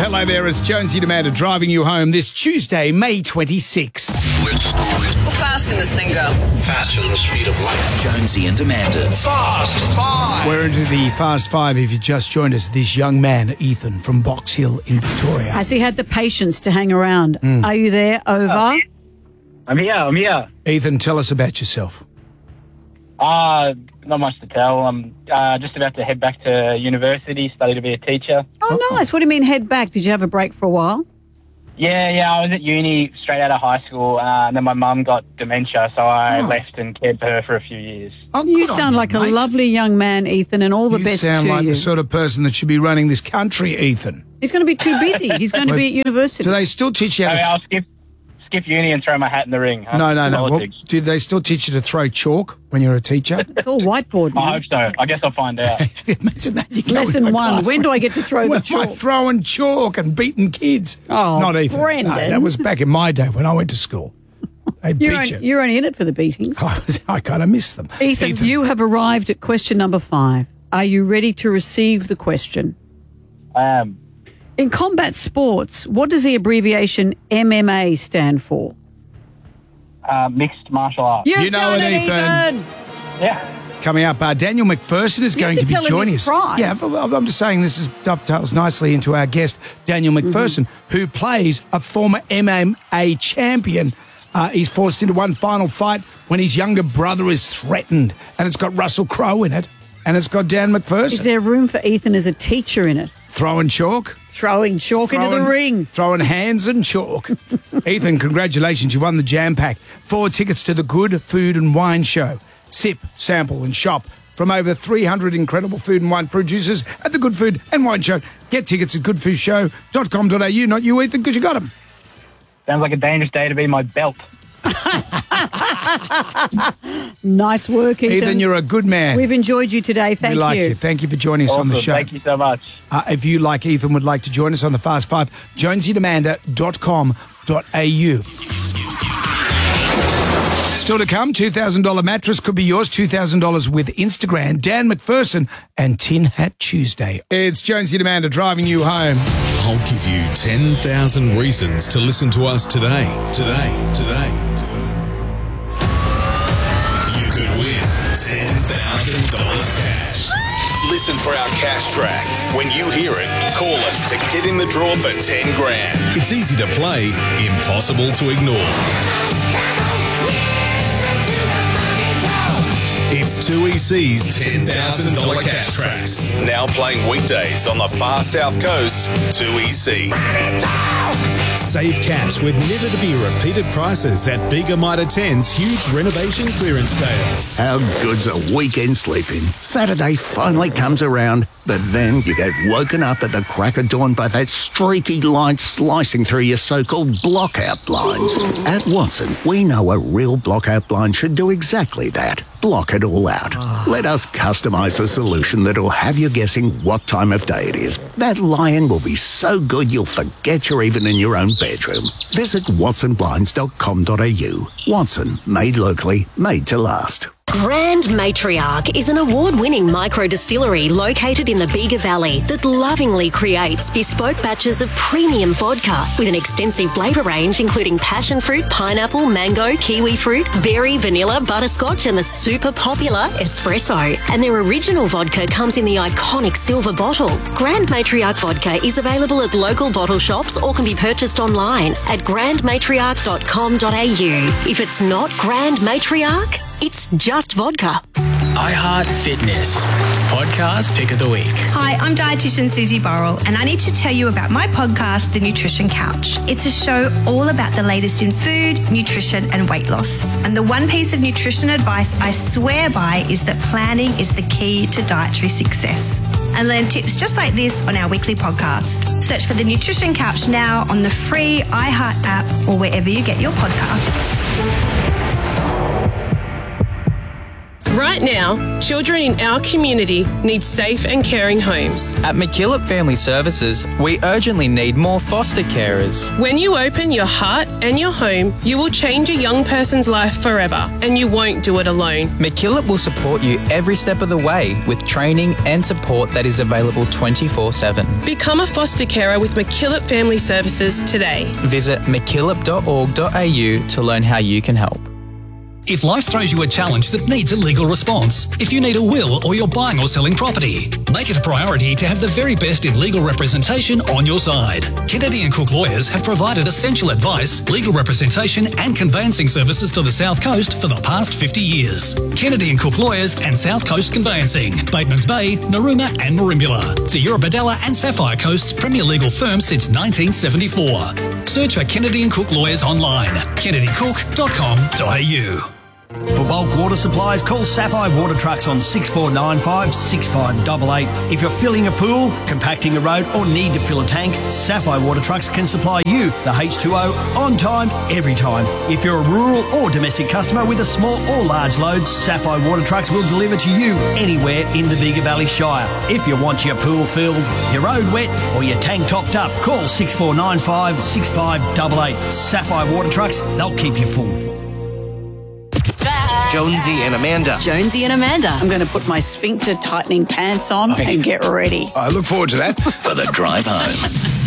hello there. It's Jonesy and Amanda driving you home this Tuesday, May 26. How fast can this thing go? Faster than the speed of light. Jonesy and Amanda's Fast Five. We're into the Fast Five. If you just joined us, this young man, Ethan, from Box Hill in Victoria. Has he had the patience to hang around? Are you there? Over. I'm here. Ethan, tell us about yourself. Not much to tell. I'm just about to head back to university, study to be a teacher. Oh, nice. What do you mean head back? Did you have a break for a while? Yeah, I was at uni straight out of high school, and then my mum got dementia, so I left and cared for her for a few years. Oh, You good on sound like a mate. lovely young man, Ethan, and all the You best sound to like you. the sort of person that should be running this country, Ethan. He's going to be too busy. He's going to be at university. Do they still teach you how I'll to... skip uni and throw my hat in the ring. No. Well, Politics. do they still teach you to throw chalk when you're a teacher? It's all whiteboard. I man. hope so. I guess I'll find out. Imagine that. You go Lesson into the 1. classroom. When do I get to throw the When am I chalk? throwing chalk and beating kids? Oh, Not Ethan. Brendan. No, that was back in my day when I went to school. They beat you. You're only in it for the beatings. I kind of miss them. Ethan, you have arrived at question number 5. Are you ready to receive the question? I am. In combat sports, what does the abbreviation MMA stand for? Mixed martial arts. You've You know done it, it, Ethan. Yeah. Coming up, Daniel McPherson is going have to to be tell him joining his us. prize. Yeah, but I'm just saying this dovetails nicely into our guest, Daniel McPherson, who plays a former MMA champion. He's forced into one final fight when his younger brother is threatened, and it's got Russell Crowe in it, and it's got Dan McPherson. Is there room for Ethan as a teacher in it? Throwing chalk. Throwing chalk into the ring. Throwing hands and chalk. Ethan, congratulations. You won the Jam Pack. 4 tickets to the Good Food and Wine Show. Sip, sample and shop from over 300 incredible food and wine producers at the Good Food and Wine Show. Get tickets at goodfoodshow.com.au. Not you, Ethan, because you got them. Sounds like a dangerous day to be my belt. Nice work, Ethan. Ethan, you're a good man. We've enjoyed you today. Thank we like you. you. Thank you for joining us on the Awesome. show. Thank you so much. If you, like Ethan, would like to join us on the Fast Five, jonesyandamanda.com.au. Still to come, $2,000 mattress could be yours, $2,000 with Instagram, Dan McPherson and Tin Hat Tuesday. It's Jonesy and Amanda driving you home. I'll give you 10,000 reasons to listen to us today. You could win $10,000 cash. Listen for our cash track. When you hear it, call us to get in the draw for 10 grand. It's easy to play, impossible to ignore. It's 2EC's $10,000 cash tracks. Now playing weekdays on the far south coast, 2EC. Save cash with never to be repeated prices at Bigger Mitre 10's huge renovation clearance sale. How good's a weekend sleeping? Saturday finally comes around, but then you get woken up at the crack of dawn by that streaky light slicing through your so-called blockout blinds. At Watson, we know a real blockout blind should do exactly that. Block it all out. Let us customise a solution that'll have you guessing what time of day it is. That lion will be so good you'll forget you're even in your own bedroom. Visit watsonblinds.com.au. Watson, made locally, made to last. Grand Matriarch is an award-winning micro-distillery located in the Bega Valley that lovingly creates bespoke batches of premium vodka with an extensive flavour range including passion fruit, pineapple, mango, kiwi fruit, berry, vanilla, butterscotch and the super popular espresso. And their original vodka comes in the iconic silver bottle. Grand Matriarch vodka is available at local bottle shops or can be purchased online at grandmatriarch.com.au. If it's not Grand Matriarch, it's just vodka. iHeart Fitness Podcast Pick of the Week. Hi, I'm dietitian Susie Burrell, and I need to tell you about my podcast, The Nutrition Couch. It's a show all about the latest in food, nutrition, and weight loss. And the one piece of nutrition advice I swear by is that planning is the key to dietary success. And learn tips just like this on our weekly podcast. Search for The Nutrition Couch now on the free iHeart app or wherever you get your podcasts. Right now, children in our community need safe and caring homes. At McKillop Family Services, we urgently need more foster carers. When you open your heart and your home, you will change a young person's life forever, and you won't do it alone. McKillop will support you every step of the way with training and support that is available 24/7. Become a foster carer with McKillop Family Services today. Visit mckillop.org.au to learn how you can help. If life throws you a challenge that needs a legal response, if you need a will or you're buying or selling property, make it a priority to have the very best in legal representation on your side. Kennedy & Cook Lawyers have provided essential advice, legal representation and conveyancing services to the South Coast for the past 50 years. Kennedy & Cook Lawyers and South Coast Conveyancing, Batemans Bay, Narooma and Merimbula. The Eurobodalla and Sapphire Coast's premier legal firm since 1974. Search for Kennedy & Cook Lawyers online, kennedycook.com.au. For bulk water supplies, call Sapphire Water Trucks on 6495 6588. If you're filling a pool, compacting a road or need to fill a tank, Sapphire Water Trucks can supply you the H2O on time, every time. If you're a rural or domestic customer with a small or large load, Sapphire Water Trucks will deliver to you anywhere in the Bega Valley Shire. If you want your pool filled, your road wet or your tank topped up, call 6495 6588. Sapphire Water Trucks, they'll keep you full. Jonesy and Amanda. Jonesy and Amanda. I'm going to put my sphincter tightening pants on and get ready. I look forward to that. For the drive home.